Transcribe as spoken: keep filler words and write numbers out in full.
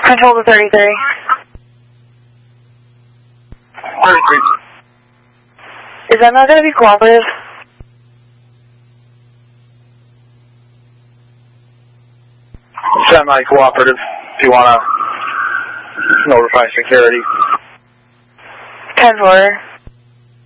Control to thirty-three. thirty-three. Is that not going to be cooperative? Semi-cooperative, if you want to notify security. ten four.